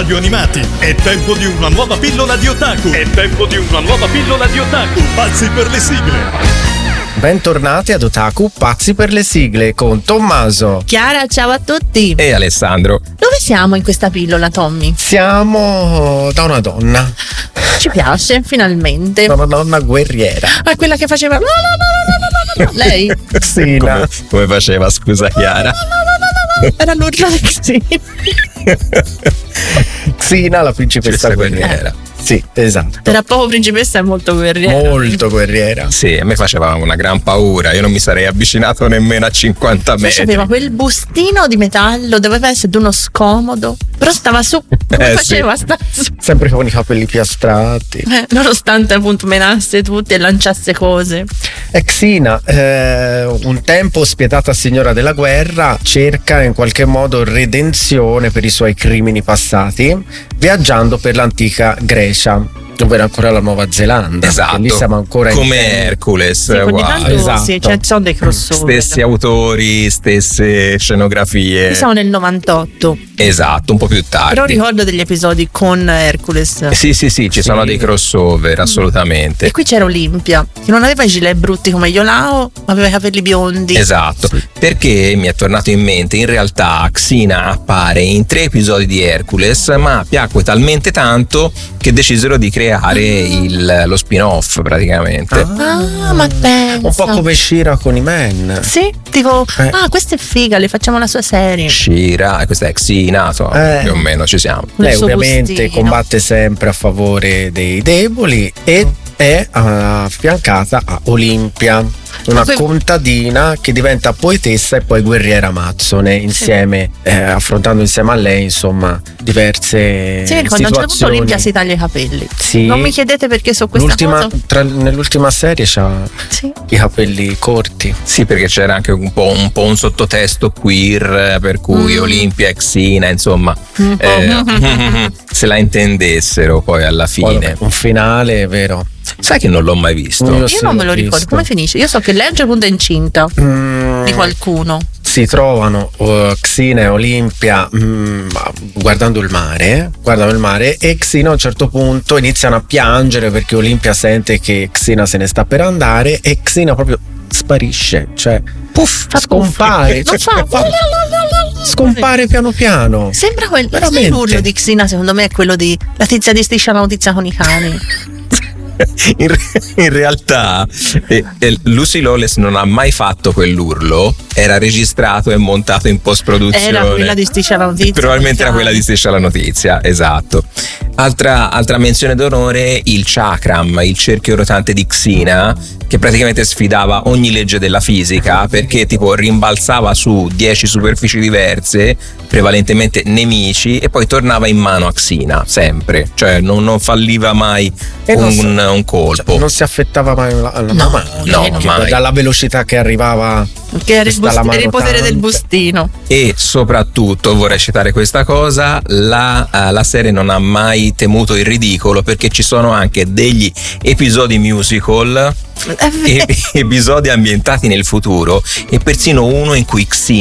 radio animati. È tempo di una nuova pillola di otaku. Pazzi per le sigle. Bentornati ad Otaku Pazzi per le sigle con Tommaso, Chiara, ciao a tutti. E Alessandro. Dove siamo in questa pillola, Tommy? siamo da una donna. Ci piace, finalmente. Da una donna guerriera. È quella che faceva lei? Xina. Come faceva, scusa Chiara? Era l'urlo di Xina. Xina, la principessa guerriera. Sì, esatto. Era poco principessa e molto guerriera. Molto guerriera. Sì, a me faceva una gran paura. Io non mi sarei avvicinato nemmeno a 50 metri. Aveva quel bustino di metallo, doveva essere uno scomodo, però stava su. Come faceva? Sì. Stava su. Sempre con i capelli piastrati. Nonostante appunto menasse tutti e lanciasse cose. E Xina, un tempo spietata signora della guerra, cerca in qualche modo redenzione per i suoi crimini passati, viaggiando per l'antica Grecia, ovvero ancora la Nuova Zelanda. Esatto. Lì siamo ancora come Hercules. Sì, ogni tanto esatto. sì, cioè, sono dei crossover. Stessi autori, stesse scenografie. Siamo nel 98. Esatto, un po' più tardi. Però ricordo degli episodi con Hercules. Sì, ci sono dei crossover, assolutamente. E qui c'era Olimpia, che non aveva i gilet brutti come Iolao, ma aveva i capelli biondi. Esatto, perché mi è tornato in mente, in realtà Xina appare in 3 episodi di Hercules, ma piacque talmente tanto che decisero di creare lo spin-off praticamente. Ah, ma pensa. Un po' come Shira con i Men. Sì, dico, questa è figa, le facciamo la sua serie. Shira, e questa è Xina, insomma, più o meno ci siamo. Con il Lei suo ovviamente bustino. combatte sempre a favore dei deboli e è affiancata a Olimpia, una contadina che diventa poetessa e poi guerriera amazzone, insieme, affrontando insieme a lei, insomma, diverse Sì, quando a un certo punto situazioni. Olimpia si taglia i capelli. Sì. Non mi chiedete perché so questa cosa. Nell'ultima serie c'ha Sì. i capelli corti. Sì, perché c'era anche un po' un sottotesto queer, per cui Olimpia e Xina, insomma, se la intendessero poi alla fine. Poi, un finale, vero? Sai che non l'ho mai visto? Io Io non me lo ricordo. Come finisce? Io so che lei a un certo punto è incinta di qualcuno. Si trovano Xina e Olimpia guardando il mare e Xina a un certo punto iniziano a piangere perché Olimpia sente che Xina se ne sta per andare e Xina proprio sparisce, cioè scompare, Non fa. scompare piano piano. Sembra quel Veramente. l'urlo di Xina, secondo me è quello di la tizia di Striscia la notizia con i cani. In realtà Lucy Lawless non ha mai fatto quell'urlo, era registrato e montato in post-produzione. Era quella di Striscia la notizia. Probabilmente era quella di Striscia la notizia, esatto. Altra menzione d'onore, il chakram, il cerchio rotante di Xina, che praticamente sfidava ogni legge della fisica, perché tipo rimbalzava su 10 superfici diverse, prevalentemente nemici, e poi tornava in mano a Xina, sempre, cioè non falliva mai un colpo. Cioè, non si affettava mai la mano. No, mai. Dalla velocità che arrivava. Che era il potere del bustino. E soprattutto vorrei citare questa cosa, la serie non ha mai temuto il ridicolo, perché ci sono anche degli episodi musical, episodi ambientati nel futuro, e persino uno in cui Xina